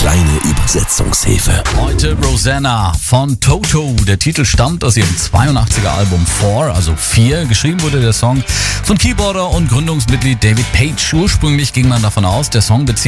kleine Übersetzungshilfe. Heute Rosanna von Toto. Der Titel stammt aus ihrem 82er Album 4, also 4. Geschrieben wurde der Song von Keyboarder und Gründungsmitglied David Page. Ursprünglich ging man davon aus, der Song bezieht